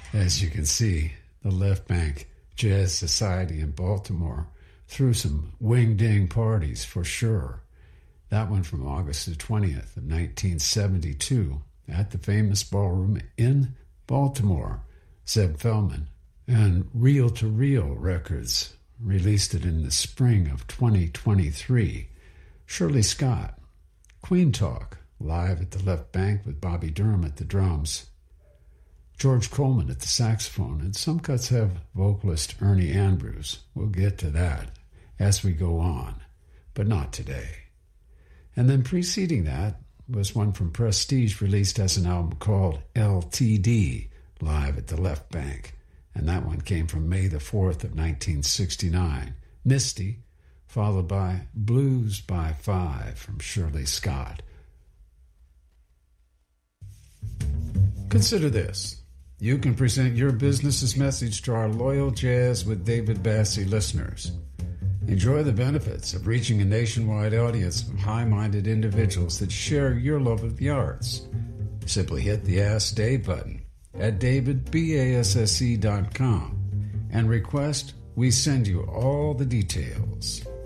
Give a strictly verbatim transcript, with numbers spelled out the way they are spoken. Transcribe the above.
As you can see, the Left Bank Jazz Society in Baltimore threw some wing-ding parties for sure. That one from August the twentieth of nineteen seventy-two at the famous ballroom in Baltimore. Zeb Feldman and Reel to Reel Records released it in the spring of twenty twenty-three. Shirley Scott, Queen Talk, live at the Left Bank with Bobby Durham at the drums. George Coleman at the saxophone, and some cuts have vocalist Ernie Andrews. We'll get to that as we go on, but not today. And then preceding that was one from Prestige released as an album called L T D, live at the Left Bank. And that one came from May the fourth of nineteen sixty-nine. Misty, followed by Blues by Five from Shirley Scott. Consider this. You can present your business's message to our loyal Jazz with David Bassie listeners. Enjoy the benefits of reaching a nationwide audience of high-minded individuals that share your love of the arts. Simply hit the Ask Dave button at david basse dot com and request we send you all the details.